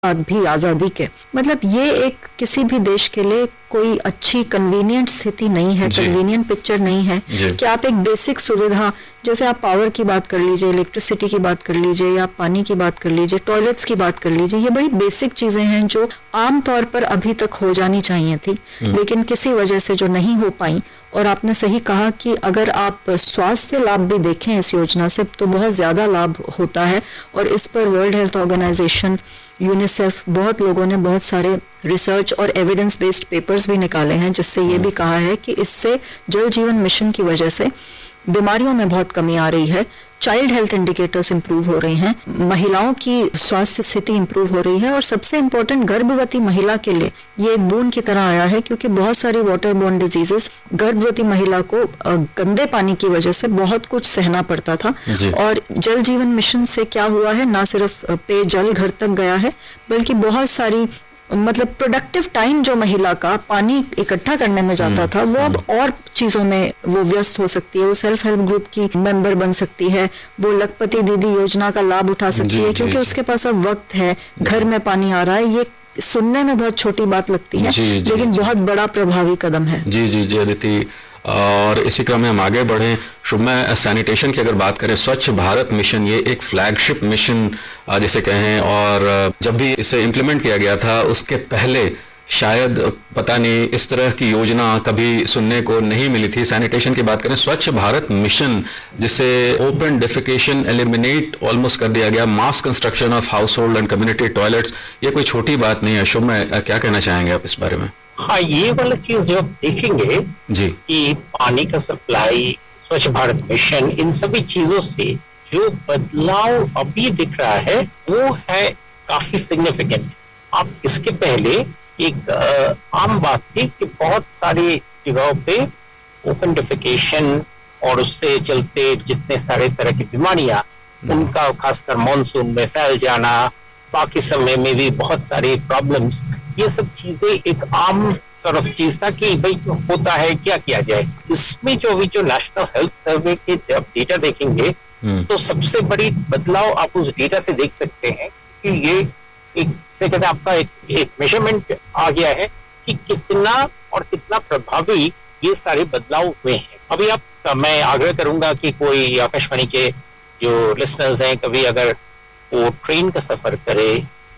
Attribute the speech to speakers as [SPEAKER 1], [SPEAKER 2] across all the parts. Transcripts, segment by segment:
[SPEAKER 1] बाद भी आज़ादी के, मतलब ये एक किसी भी देश के लिए कोई अच्छी कन्वीनियंट स्थिति नहीं है, कन्वीनियंट पिक्चर नहीं है कि आप एक बेसिक सुविधा, जैसे आप पावर की बात कर लीजिए, इलेक्ट्रिसिटी की बात कर लीजिए, या पानी की बात कर लीजिए, टॉयलेट्स की बात कर लीजिए, ये बड़ी बेसिक चीजें हैं जो आम तौर पर अभी तक हो जानी चाहिए थी, लेकिन किसी वजह से जो नहीं हो पाई। और आपने सही कहा कि अगर आप स्वास्थ्य लाभ भी देखें इस योजना से तो बहुत ज्यादा लाभ होता है, और इस पर वर्ल्ड हेल्थ ऑर्गेनाइजेशन, यूनिसेफ, बहुत लोगों ने बहुत सारे रिसर्च और एविडेंस बेस्ड पेपर्स भी निकाले हैं, जिससे ये भी कहा है कि इससे जल जीवन मिशन की वजह से बीमारियों में बहुत कमी आ रही है, चाइल्ड हेल्थ इंडिकेटर्स इंप्रूव हो रहे हैं, महिलाओं की स्वास्थ्य स्थिति इंप्रूव हो रही है, और सबसे इम्पोर्टेंट गर्भवती महिला के लिए ये एक बूंद की तरह आया है, क्योंकि बहुत सारी वाटर बोर्न डिजीजेस गर्भवती महिला को गंदे पानी की वजह से बहुत कुछ सहना पड़ता था। और जल जीवन मिशन से क्या हुआ है, ना सिर्फ पेयजल घर तक गया है, बल्कि बहुत सारी मतलब प्रोडक्टिव टाइम जो महिला का पानी इकट्ठा करने में जाता था, वो अब और चीजों में वो व्यस्त हो सकती है, वो सेल्फ हेल्प ग्रुप की मेंबर बन सकती है, वो लखपति दीदी योजना का लाभ उठा सकती है, क्योंकि उसके पास अब वक्त है, घर में पानी आ रहा है। ये सुनने में बहुत छोटी बात लगती है, लेकिन बहुत बड़ा प्रभावी कदम है।
[SPEAKER 2] जी जी जी अदिति, और इसी क्रम में हम आगे बढ़ें। शुभ, सैनिटेशन की अगर बात करें, स्वच्छ भारत मिशन ये एक फ्लैगशिप मिशन जिसे कहें, और जब भी इसे इम्प्लीमेंट किया गया था उसके पहले शायद पता नहीं इस तरह की योजना कभी सुनने को नहीं मिली थी। सैनिटेशन की बात करें, स्वच्छ भारत मिशन जिसे ओपन डेफिकेशन एलिमिनेट ऑलमोस्ट कर दिया गया, मास construction of house hold and community toilets, ये कोई छोटी बात नहीं है। शुभ, में क्या कहना चाहेंगे आप इस बारे में?
[SPEAKER 3] हाँ, ये वाला चीज जो आप देखेंगे
[SPEAKER 2] जी
[SPEAKER 3] कि पानी का सप्लाई, स्वच्छ भारत मिशन, इन सभी चीजों से जो बदलाव अभी दिख रहा है वो है काफी सिग्निफिकेंट। आप इसके पहले एक आम बात थी कि बहुत सारी जगहों पे ओपन डेफिकेशन और उससे चलते जितने सारे तरह की बीमारियां, उनका खासकर मॉनसून में फैल जाना, बाकी समय में भी बहुत सारी प्रॉब्लम्स, ये सब चीजें एक आम सॉर्ट ऑफ चीज था कि भाई होता है, क्या किया जाए। इसमें जो अभी जो नेशनल हेल्थ सर्वे के जब डेटा देखेंगे तो सबसे बड़ी बदलाव आप उस डेटा से देख सकते हैं कि ये एक से कहते हैं आपका एक मेजरमेंट आ गया है कि कितना और कितना प्रभावी ये सारे बदलाव हुए हैं। अभी मैं आग्रह करूंगा कि कोई आकाशवाणी के जो लिसनर्स हैं, कभी अगर वो ट्रेन का सफर करे,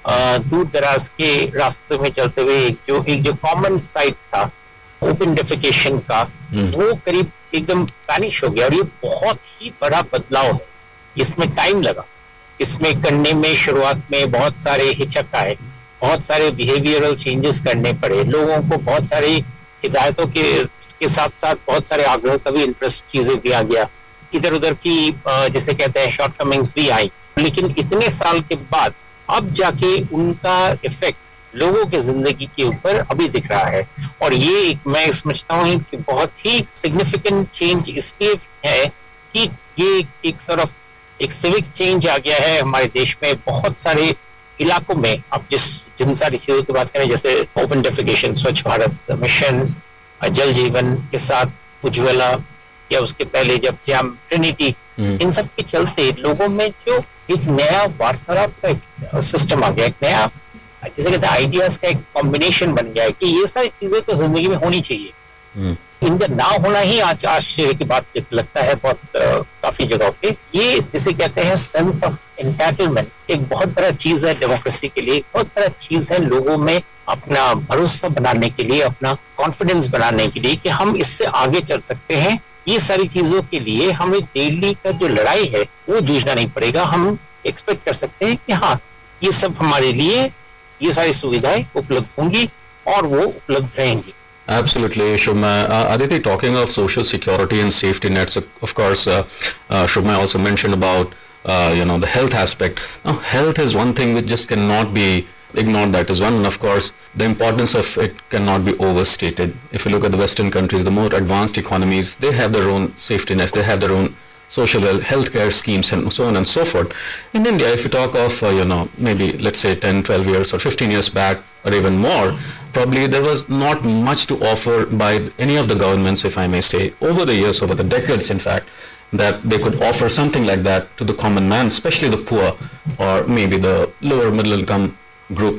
[SPEAKER 3] दूर दराज के रास्ते में चलते हुए एक जो कॉमन साइट था ओपन डेफिकेशन का, वो करीब एकदम वैनिश हो गया। और ये बहुत ही बड़ा बदलाव है, इसमें टाइम लगा, इसमें करने में शुरुआत में बहुत सारे हिचक आए, बहुत सारे बिहेवियरल चेंजेस करने पड़े, लोगों को बहुत सारी हिदायतों के साथ साथ बहुत सारे आग्रह का भी इंटरेस्ट चीजें दिया गया, इधर उधर की जैसे कहते हैं शॉर्ट कमिंग्स भी आई, लेकिन इतने साल के बाद अब जाके उनका इफेक्ट लोगों के जिंदगी के ऊपर अभी दिख रहा है। और ये मैं समझता हूँ कि बहुत ही सिग्निफिकेंट चेंज इसलिए है कि ये एक सिविक चेंज आ गया है हमारे देश में। बहुत सारे इलाकों में अब जिन सारी चीजों की बात करें, जैसे ओपन डेफिकेशन, स्वच्छ भारत मिशन, जल जीवन के साथ उज्ज्वला, या उसके पहले जब जैम ट्रिनिटी, इन सब के चलते लोगों में जो एक नया वार्तालाप का एक सिस्टम आ गया, एक नया जैसे कहते हैं आइडियाज का एक कॉम्बिनेशन बन गया है कि ये सारी चीजें तो जिंदगी में होनी चाहिए। इनका ना होना ही आज आश्चर्य की बात लगता है बहुत काफी जगहों पे। ये जिसे कहते हैं सेंस ऑफ एंटाइटलमेंट, एक बहुत बड़ा चीज है डेमोक्रेसी के लिए, बहुत बड़ा चीज है लोगों में अपना भरोसा बनाने के लिए, अपना कॉन्फिडेंस बनाने के लिए कि हम इससे आगे चल सकते हैं। ये सारी चीजों के लिए हमें डेली का जो लड़ाई है वो जूझना नहीं पड़ेगा। हम एक्सपेक्ट कर सकते हैं कि हाँ, ये सब हमारे लिए, ये सारी सुविधाएं उपलब्ध होंगी और वो उपलब्ध रहेंगी।
[SPEAKER 2] Absolutely, Shubhma. Aditi, talking of social security and safety nets, of course, Shubhma also mentioned about, the health aspect. Now, health is one thing which just cannot be ignored. That is one. And of course, the importance of it cannot be overstated. If you look at the Western countries, the more advanced economies, they have their own safety nets, they have their own social healthcare schemes and so on and so forth. In India, if you talk of, maybe let's say 10, 12 years or 15 years back or even more, probably there was not much to offer by any of the governments, if I may say, over the years, over the decades, in fact, that they could offer something like that to the common man, especially the poor or maybe the lower middle income group.